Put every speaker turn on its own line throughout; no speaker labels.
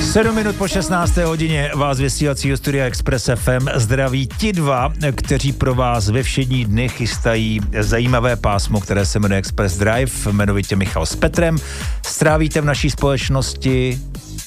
7 minut po 16. hodině vás vysílacího studia Express FM zdraví ti dva, kteří pro vás ve všední dny chystají zajímavé pásmo, které se jmenuje Express Drive, jmenovitě Michal s Petrem. Strávíte v naší společnosti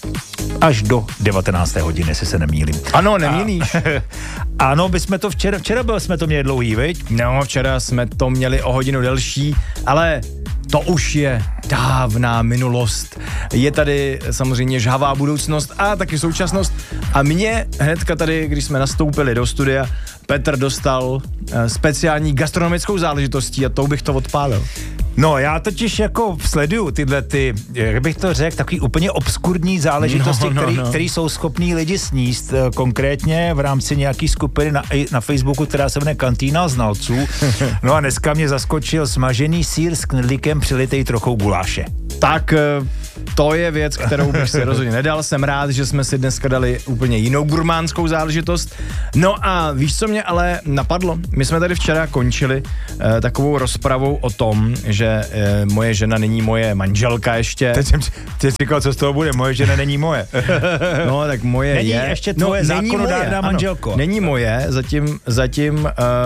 až do 19. hodiny, jestli se nemýlím.
Ano, nemýlíš.
Ano, bychom to včera jsme to měli dlouhý, viď?
No, včera jsme to měli o hodinu delší, ale to už je dávná minulost. Je tady samozřejmě žhavá budoucnost a taky současnost. A mě hnedka tady, když jsme nastoupili do studia, Petr dostal speciální gastronomickou záležitostí a tou bych to odpálil.
No, já totiž jako sleduju tyhle jak bych to řekl, takový úplně obskurní záležitosti, který jsou schopní lidi sníst, konkrétně v rámci nějaký skupiny na Facebooku, která se jmenuje Kantýna znalců. No a dneska mě zaskočil smažený sýr s knedlíkem přilitej trochou guláše.
Tak to je věc, kterou bych si rozhodně nedal. Jsem rád, že jsme si dneska dali úplně jinou gurmánskou záležitost. No a víš, co mě ale napadlo? My jsme tady včera končili takovou rozpravou o tom, že moje žena není moje manželka ještě.
Teď jsem říkal, co z toho bude, moje žena není moje.
No tak moje
není
je.
Ještě tvoje zákonodárná manželko.
Ano, není moje, zatím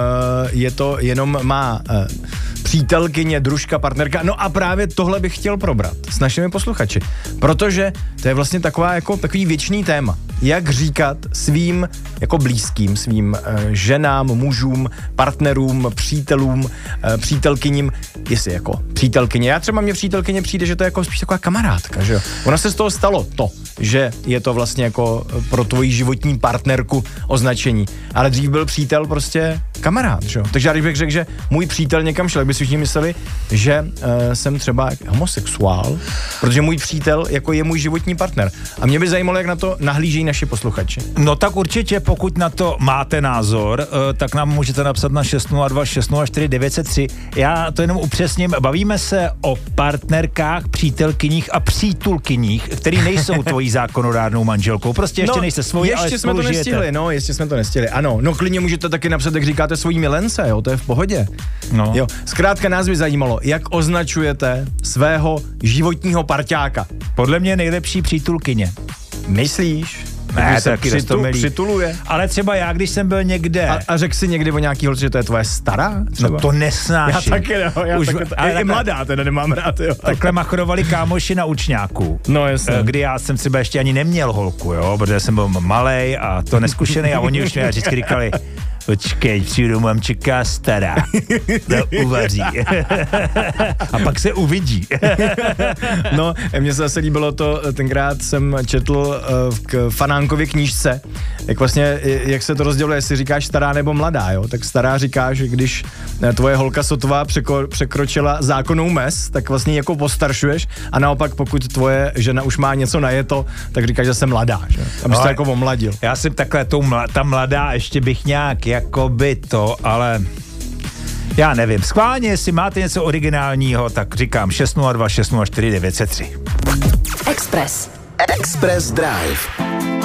je to jenom má přítelkyně, družka, partnerka. No a právě tohle bych chtěl probrat s našimi posluchači, protože to je vlastně takový věčný téma. Jak říkat svým jako blízkým, svým ženám, mužům, partnerům, přítelům, přítelkyním, jestli jako přítelkyně. Já třeba mě přítelkyně přijde, že to je jako spíš taková kamarádka, že jo. Ona se z toho stalo to, že je to vlastně jako pro tvoji životní partnerku označení. Ale dřív byl přítel prostě kamarád, že jo. Takže já bych řekl, že můj přítel někam šel, jak by si všichni mysleli, že jsem třeba homosexuál, protože můj přítel jako je můj životní partner. A mě by zajímalo, jak na to nahlížejí naši posluchači.
No tak určitě, pokud na to máte názor, tak nám můžete napsat na 602 604 903. Já to jenom upřesním, bavíme se o partnerkách, přítelkyních a přítulkyních, který nejsou tvojí zákonodárnou manželkou. Prostě ještě nejste svoji, ale
ještě jsme to nestihli, ještě jsme to nestihli. Ano, no klidně můžete taky napsat, jak říkáte svojí milence, jo, to je v pohodě.
No.
Jo, zkrátka nás by zajímalo, jak označujete svého životního parťáka.
Podle mě nejlepší přítulkyně.
Myslíš?
Ne, taky
přituluje.
Ale třeba já, když jsem byl někde...
A řekl jsi někdy o nějaký holce, že to je tvoje stará? Třeba?
No to nesnáším.
Já taky ne, i mladá teda nemám rád, jo.
Takhle machrovali kámoši na učňáku.
No jasně.
Kdy já jsem třeba ještě ani neměl holku, jo, protože jsem byl malej a to neskušený a oni už mě vždycky říkali, počkej, přijdu, mám čeká stará. To uvaří. A pak se uvidí.
No, mně se zase líbilo to, tenkrát jsem četl v Fanánkově knížce, jak se to rozděluje, jestli říkáš stará nebo mladá, jo? Tak stará říká, že když tvoje holka sotva překročila zákonnou mez, tak vlastně jako postaršuješ a naopak pokud tvoje žena už má něco najeto, tak říkáš, že jsem mladá, že? Abys to jako omladil.
Já jsem takhle, ta mladá ještě bych nějak jakoby to, ale já nevím. Schválně, jestli máte něco originálního, tak říkám 602 604 903.
Express Drive.